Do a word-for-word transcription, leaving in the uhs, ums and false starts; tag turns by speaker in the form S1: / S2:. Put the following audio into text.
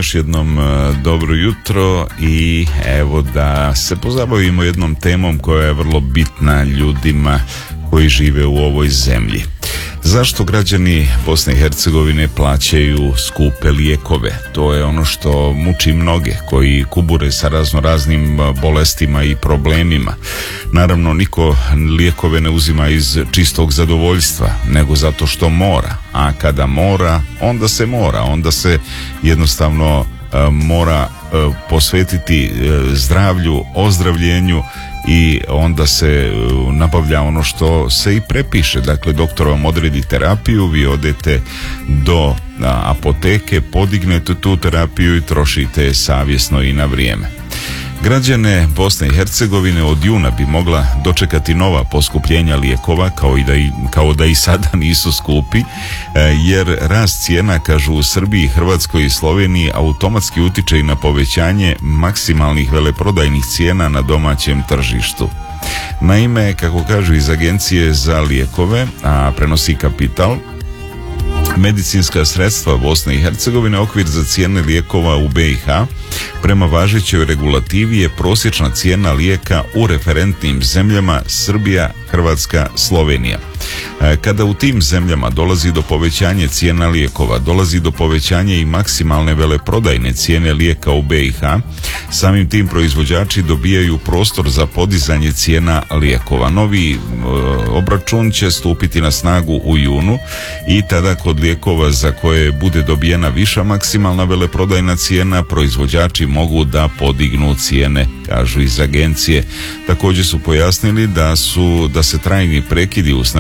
S1: još jednom dobro jutro i evo da se pozabavimo jednom temom koja je vrlo bitna ljudima koji žive u ovoj zemlji. Zašto građani Bosne i Hercegovine plaćaju skupe lijekove? To je ono što muči mnoge koji kubure sa razno raznim bolestima i problemima. Naravno, niko lijekove ne uzima iz čistog zadovoljstva, nego zato što mora. A kada mora, onda se mora. Onda se jednostavno uh, mora uh, posvetiti uh, zdravlju, ozdravljenju i onda se uh, nabavlja ono što se i prepiše. Dakle, doktor vam odredi terapiju, vi odete do uh, apoteke, podignete tu terapiju i trošite je savjesno i na vrijeme. Građane Bosne i Hercegovine od juna bi mogla dočekati nova poskupljenja lijekova, kao, i da i, kao da i sada nisu skupi, jer rast cijena, kažu, u Srbiji, Hrvatskoj i Sloveniji automatski utiče i na povećanje maksimalnih veleprodajnih cijena na domaćem tržištu. Naime, kako kažu iz Agencije za lijekove, a prenosi Kapital, medicinska sredstva Bosne i Hercegovine, okvir za cijene lijekova u B i H prema važećoj regulativi je prosječna cijena lijeka u referentnim zemljama Srbija, Hrvatska, Slovenija. Kada u tim zemljama dolazi do povećanja cijena lijekova, dolazi do povećanja i maksimalne veleprodajne cijene lijeka u B i H, samim tim proizvođači dobijaju prostor za podizanje cijena lijekova. Novi e, obračun će stupiti na snagu u junu i tada kod lijekova za koje bude dobijena viša maksimalna veleprodajna cijena, proizvođači mogu da podignu cijene, kažu iz agencije. Također su pojasnili da su da se trajni prekidi u